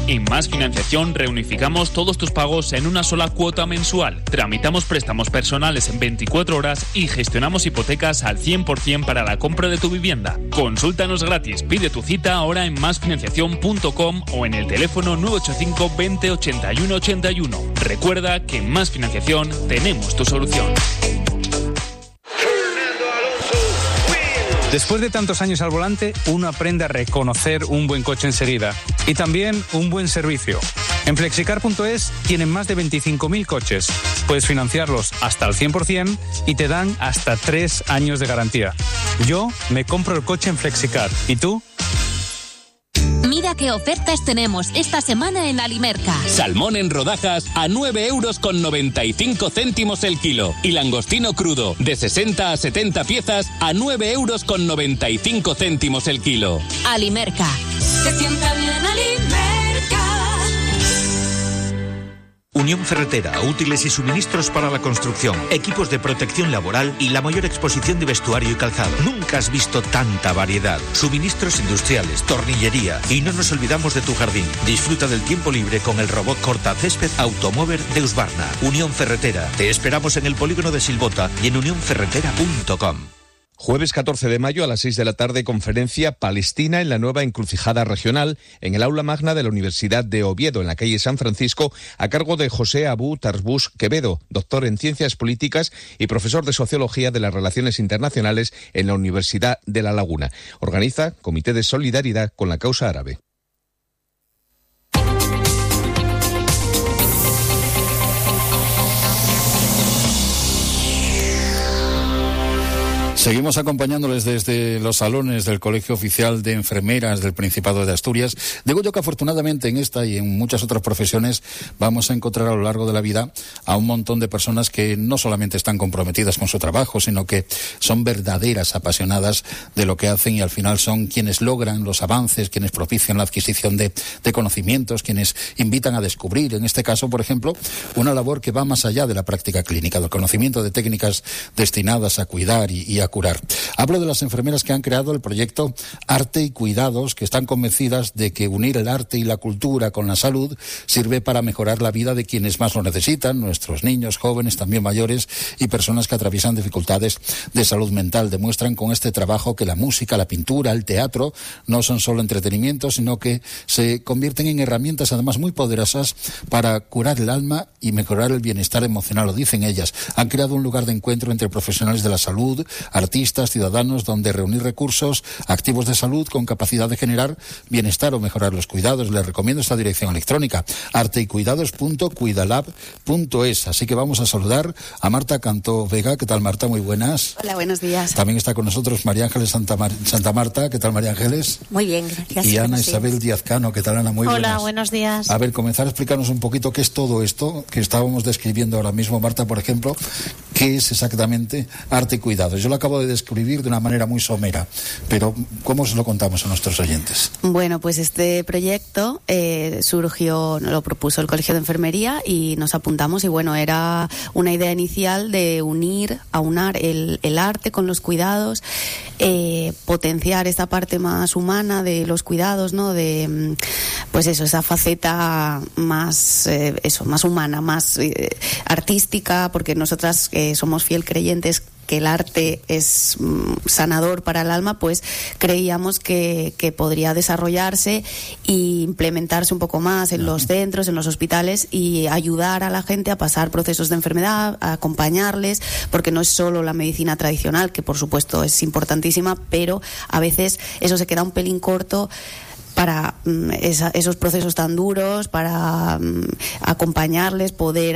En Más Financiación reunificamos todos tus pagos en una sola cuota mensual. Tramitamos préstamos personales en 24 horas y gestionamos hipotecas al 100% para la compra de tu vivienda. Consúltanos gratis, pide tu cita ahora en másfinanciación.com o en el teléfono 985 20 81 81. Recuerda que en Más Financiación tenemos tu solución. Después de tantos años al volante, uno aprende a reconocer un buen coche enseguida y también un buen servicio. En Flexicar.es tienen más de 25.000 coches. Puedes financiarlos hasta el 100% y te dan hasta 3 años de garantía. Yo me compro el coche en Flexicar. ¿Y tú? Mira qué ofertas tenemos esta semana en Alimerca. Salmón en rodajas a 9,95 € el kilo. Y langostino crudo de 60 a 70 piezas a 9,95 € el kilo. Alimerca. Se sienta bien Alimerca. Unión Ferretera, útiles y suministros para la construcción, equipos de protección laboral y la mayor exposición de vestuario y calzado. Nunca has visto tanta variedad. Suministros industriales, tornillería y no nos olvidamos de tu jardín. Disfruta del tiempo libre con el robot cortacésped Automover de Husqvarna. Unión Ferretera. Te esperamos en el polígono de Silvota y en unionferretera.com. Jueves 14 de mayo a las 6 de la tarde, conferencia Palestina en la nueva encrucijada regional en el aula magna de la Universidad de Oviedo, en la calle San Francisco, a cargo de José Abu Tarbus Quevedo, doctor en Ciencias Políticas y profesor de Sociología de las Relaciones Internacionales en la Universidad de La Laguna. Organiza Comité de Solidaridad con la Causa Árabe. Seguimos acompañándoles desde los salones del Colegio Oficial de Enfermeras del Principado de Asturias. Digo yo que afortunadamente en esta y en muchas otras profesiones vamos a encontrar a lo largo de la vida a un montón de personas que no solamente están comprometidas con su trabajo, sino que son verdaderas apasionadas de lo que hacen y al final son quienes logran los avances, quienes propician la adquisición de conocimientos, quienes invitan a descubrir, en este caso, por ejemplo, una labor que va más allá de la práctica clínica, del conocimiento de técnicas destinadas a cuidar y a curar. Hablo de las enfermeras que han creado el proyecto Arte y Cuidados, que están convencidas de que unir el arte y la cultura con la salud sirve para mejorar la vida de quienes más lo necesitan, nuestros niños, jóvenes, también mayores y personas que atraviesan dificultades de salud mental. Demuestran con este trabajo que la música, la pintura, el teatro no son solo entretenimiento, sino que se convierten en herramientas además muy poderosas para curar el alma y mejorar el bienestar emocional, lo dicen ellas. Han creado un lugar de encuentro entre profesionales de la salud, artistas, ciudadanos, donde reunir recursos activos de salud con capacidad de generar bienestar o mejorar los cuidados. Les recomiendo esta dirección electrónica, arteycuidados.cuidalab.es. Así que vamos a saludar a Marta Cantó Vega. ¿Qué tal, Marta? Muy buenas. Hola, buenos días. También está con nosotros María Ángeles Santa Marta. ¿Qué tal, María Ángeles? Muy bien, gracias. Y Ana Isabel Díaz Cano. ¿Qué tal, Ana? Muy buenas. Hola, buenos días. A ver, comenzar a explicarnos un poquito qué es todo esto que estábamos describiendo ahora mismo, Marta, por ejemplo. ¿Qué es exactamente Arte y Cuidados? Yo lo acabo de describir de una manera muy somera, pero ¿cómo se lo contamos a nuestros oyentes? Bueno, pues este proyecto surgió, lo propuso el Colegio de Enfermería y nos apuntamos, y bueno, era una idea inicial de aunar el arte con los cuidados, potenciar esta parte más humana de los cuidados, ¿no? De, pues eso, esa faceta más, más humana, más artística, porque nosotras somos fiel creyentes que el arte es sanador para el alma, pues creíamos que podría desarrollarse e implementarse un poco más en los centros, en los hospitales, y ayudar a la gente a pasar procesos de enfermedad, a acompañarles, porque no es solo la medicina tradicional, que por supuesto es importantísima, pero a veces eso se queda un pelín corto para esos procesos tan duros, para acompañarles, poder